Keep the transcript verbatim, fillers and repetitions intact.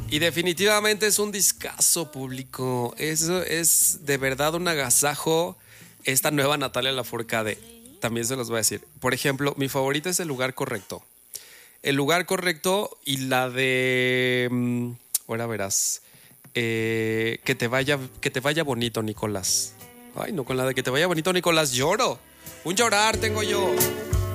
Y definitivamente es un discazo público. Eso es de verdad un agasajo. Esta nueva Natalia Lafourcade. También se los voy a decir. Por ejemplo, mi favorita es El lugar correcto. El lugar correcto y la de... mm, ahora verás. Eh, que te vaya, que te vaya bonito, Nicolás. Ay, no, con la de que te vaya bonito, Nicolás, lloro. Un llorar tengo yo.